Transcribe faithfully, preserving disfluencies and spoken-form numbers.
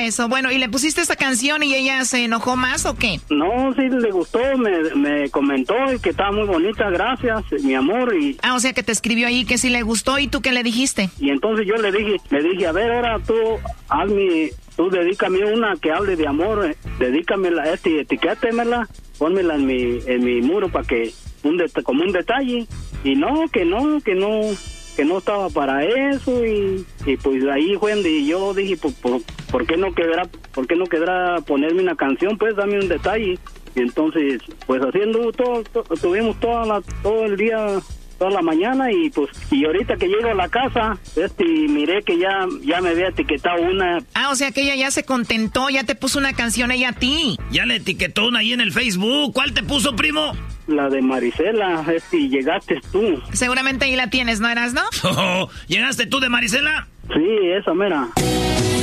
eso. Bueno, ¿y le pusiste esta canción y ella se enojó más o qué? No, sí le gustó, me, me comentó que estaba muy bonita, gracias, mi amor. Y ah, o sea que te escribió ahí que sí le gustó, ¿y tú qué le dijiste? Y entonces yo le dije, le dije, a ver, ahora tú, hazme, tú dedícame una que hable de amor, dedícamela, este, etiquétemela, pónmela en mi, en mi muro para que, un det- como un detalle. Y no, que no, que no, que no estaba para eso. Y, y pues ahí fue donde yo dije, pues, por, ¿por qué no quedará, por qué no quedará ponerme una canción? Pues dame un detalle. Y entonces, pues haciendo todo, todo tuvimos toda la, todo el día, toda la mañana, y pues, y ahorita que llego a la casa, este, miré que ya, ya me había etiquetado una. Ah, o sea que ella ya se contentó, ya te puso una canción ella a ti. Ya le etiquetó una ahí en el Facebook. ¿Cuál te puso, primo? La de Marisela, este, y llegaste tú. Seguramente ahí la tienes, ¿no eras, no? ¿Llegaste tú de Marisela? Sí, esa mera.